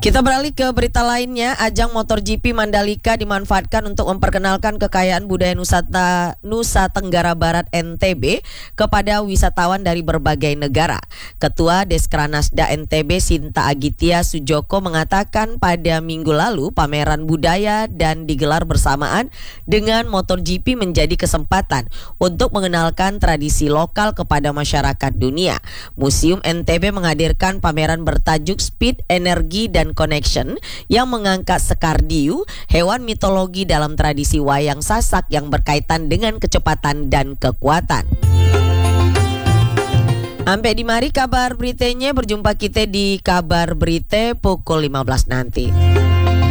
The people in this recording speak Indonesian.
Kita beralih ke berita lainnya. Ajang MotoGP Mandalika dimanfaatkan untuk memperkenalkan kekayaan budaya Nusa Tenggara Barat (NTB) kepada wisatawan dari berbagai negara. Ketua Deskranasda NTB Sinta Agitya Sujoko mengatakan pada minggu lalu pameran budaya dan digelar bersamaan dengan MotoGP menjadi kesempatan untuk mengenalkan tradisi lokal kepada masyarakat dunia. Museum NTB menghadirkan pameran bertajuk Speed, Energi, dan Connection yang mengangkat Sekardiu, hewan mitologi dalam tradisi wayang sasak yang berkaitan dengan kecepatan dan kekuatan. Sampai di mari kabar beritanya, berjumpa kita di kabar berita pukul 15 nanti.